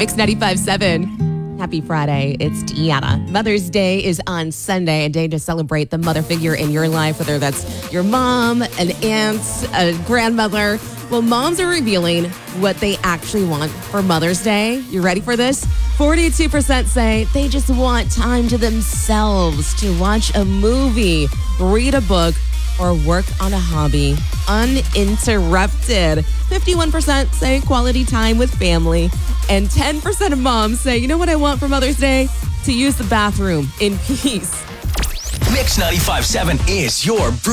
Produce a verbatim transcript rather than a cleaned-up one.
Mix ninety-five seven. Happy Friday. It's Deanna. Mother's Day is on Sunday, a day to celebrate the mother figure in your life, whether that's your mom, an aunt, a grandmother. Well, moms are revealing what they actually want for Mother's Day. You ready for this? forty-two percent say they just want time to themselves to watch a movie, read a book, or work on a hobby uninterrupted. fifty-one percent say quality time with family. And ten percent of moms say, you know what I want for Mother's Day? To use the bathroom in peace. Mix ninety-five seven is your